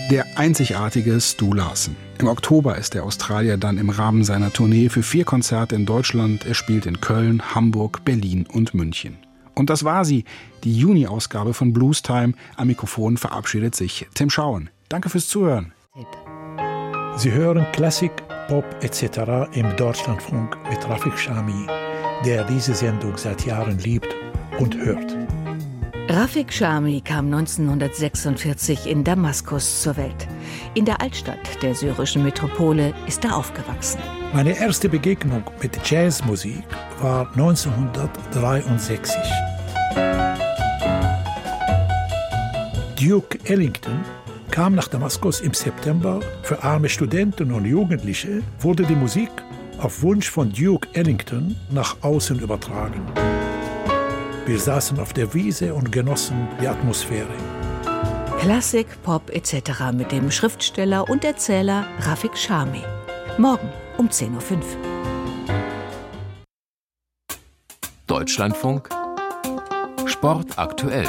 Der einzigartige Stu Larsen. Im Oktober ist der Australier dann im Rahmen seiner Tournee für 4 Konzerte in Deutschland. Er spielt in Köln, Hamburg, Berlin und München. Und das war sie, die Juni-Ausgabe von Blues Time. Am Mikrofon verabschiedet sich Tim Schauen. Danke fürs Zuhören. Sie hören Klassik, Pop etc. im Deutschlandfunk mit Rafik Chami, der diese Sendung seit Jahren liebt und hört. Rafik Chami kam 1946 in Damaskus zur Welt. In der Altstadt der syrischen Metropole ist er aufgewachsen. Meine erste Begegnung mit Jazzmusik war 1963. Duke Ellington kam nach Damaskus im September. Für arme Studenten und Jugendliche wurde die Musik auf Wunsch von Duke Ellington nach außen übertragen. Wir saßen auf der Wiese und genossen die Atmosphäre. Klassik, Pop etc. mit dem Schriftsteller und Erzähler Rafik Chami. Morgen um 10.05 Uhr. Deutschlandfunk Sport aktuell.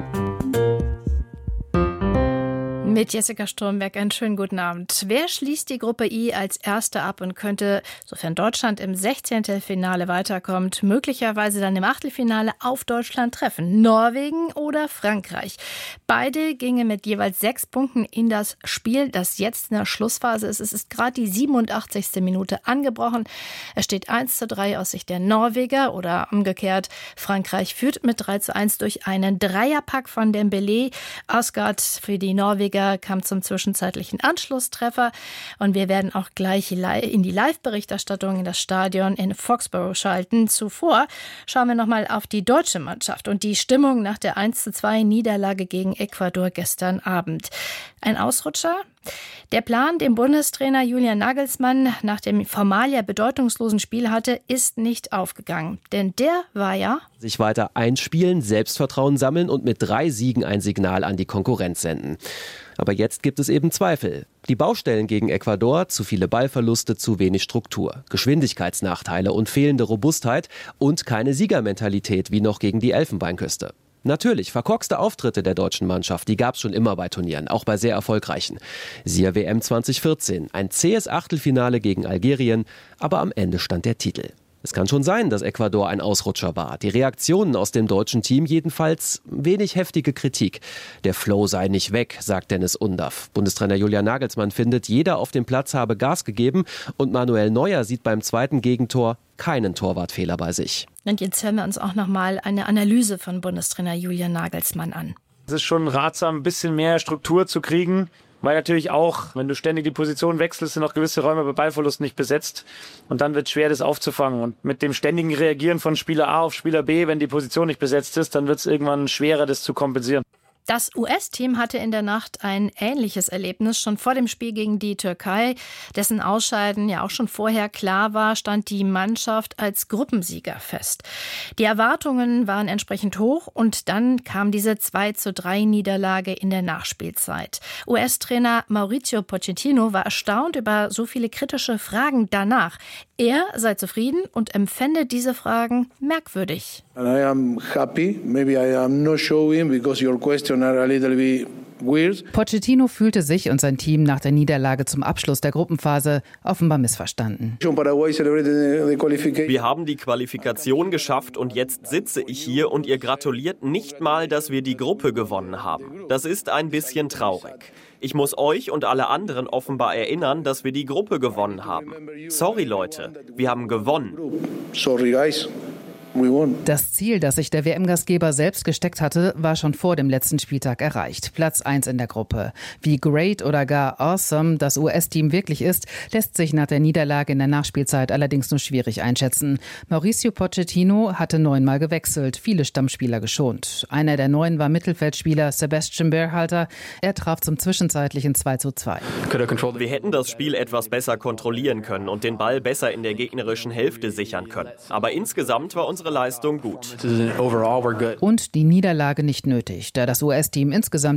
Mit Jessica Sturmberg einen schönen guten Abend. Wer schließt die Gruppe I als Erster ab und könnte, sofern Deutschland im 16. Finale weiterkommt, möglicherweise dann im Achtelfinale auf Deutschland treffen? Norwegen oder Frankreich? Beide gingen mit jeweils 6 Punkten in das Spiel, das jetzt in der Schlussphase ist. Es ist gerade die 87. Minute angebrochen. Es steht 1:3 aus Sicht der Norweger oder umgekehrt. Frankreich führt mit 3:1 durch einen Dreierpack von Dembélé. Asgard für die Norweger kam zum zwischenzeitlichen Anschlusstreffer und wir werden auch gleich in die Live-Berichterstattung in das Stadion in Foxborough schalten. Zuvor schauen wir nochmal auf die deutsche Mannschaft und die Stimmung nach der 1:2 Niederlage gegen Ecuador gestern Abend. Ein Ausrutscher? Der Plan, den Bundestrainer Julian Nagelsmann nach dem formal bedeutungslosen Spiel hatte, ist nicht aufgegangen. Denn der war ja: sich weiter einspielen, Selbstvertrauen sammeln und mit 3 Siegen ein Signal an die Konkurrenz senden. Aber jetzt gibt es eben Zweifel. Die Baustellen gegen Ecuador, zu viele Ballverluste, zu wenig Struktur, Geschwindigkeitsnachteile und fehlende Robustheit und keine Siegermentalität wie noch gegen die Elfenbeinküste. Natürlich, verkorkste Auftritte der deutschen Mannschaft, die gab es schon immer bei Turnieren, auch bei sehr erfolgreichen. Siehe WM 2014, ein zähes Achtelfinale gegen Algerien, aber am Ende stand der Titel. Es kann schon sein, dass Ecuador ein Ausrutscher war. Die Reaktionen aus dem deutschen Team jedenfalls wenig heftige Kritik. Der Flow sei nicht weg, sagt Dennis Undaff. Bundestrainer Julian Nagelsmann findet, jeder auf dem Platz habe Gas gegeben und Manuel Neuer sieht beim zweiten Gegentor keinen Torwartfehler bei sich. Und jetzt hören wir uns auch nochmal eine Analyse von Bundestrainer Julian Nagelsmann an. Es ist schon ratsam, ein bisschen mehr Struktur zu kriegen. Weil natürlich auch, wenn du ständig die Position wechselst, sind auch gewisse Räume bei Ballverlust nicht besetzt. Und dann wird es schwer, das aufzufangen. Und mit dem ständigen Reagieren von Spieler A auf Spieler B, wenn die Position nicht besetzt ist, dann wird es irgendwann schwerer, das zu kompensieren. Das US-Team hatte in der Nacht ein ähnliches Erlebnis. Schon vor dem Spiel gegen die Türkei, dessen Ausscheiden ja auch schon vorher klar war, stand die Mannschaft als Gruppensieger fest. Die Erwartungen waren entsprechend hoch und dann kam diese 2:3 Niederlage in der Nachspielzeit. US-Trainer Mauricio Pochettino war erstaunt über so viele kritische Fragen danach. Er sei zufrieden und empfände diese Fragen merkwürdig. And I am happy. Maybe I am not showing because your questions are a little bit weird. Pochettino fühlte sich und sein Team nach der Niederlage zum Abschluss der Gruppenphase offenbar missverstanden. Wir haben die Qualifikation geschafft und jetzt sitze ich hier und ihr gratuliert nicht mal, dass wir die Gruppe gewonnen haben. Das ist ein bisschen traurig. Ich muss euch und alle anderen offenbar erinnern, dass wir die Gruppe gewonnen haben. Sorry Leute, wir haben gewonnen. Sorry guys. Das Ziel, das sich der WM-Gastgeber selbst gesteckt hatte, war schon vor dem letzten Spieltag erreicht. Platz 1 in der Gruppe. Wie great oder gar awesome das US-Team wirklich ist, lässt sich nach der Niederlage in der Nachspielzeit allerdings nur schwierig einschätzen. Mauricio Pochettino hatte 9-mal gewechselt, viele Stammspieler geschont. Einer der 9 war Mittelfeldspieler Sebastian Berhalter. Er traf zum zwischenzeitlichen 2:2. Wir hätten das Spiel etwas besser kontrollieren können und den Ball besser in der gegnerischen Hälfte sichern können. Aber insgesamt war unsere Leistung gut. Und die Niederlage nicht nötig, da das US-Team insgesamt